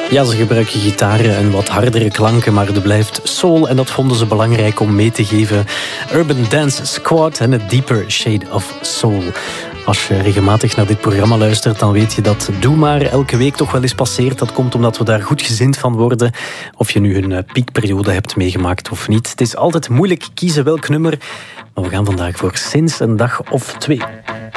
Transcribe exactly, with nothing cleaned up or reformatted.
Ja, ze gebruiken gitaren en wat hardere klanken, maar er blijft soul en dat vonden ze belangrijk om mee te geven. Urban Dance Squad en het Deeper Shade of Soul. Als je regelmatig naar dit programma luistert, dan weet je dat Doe Maar elke week toch wel eens passeert. Dat komt omdat we daar goed gezind van worden. Of je nu een piekperiode hebt meegemaakt of niet. Het is altijd moeilijk kiezen welk nummer, maar we gaan vandaag voor Sinds een dag of twee.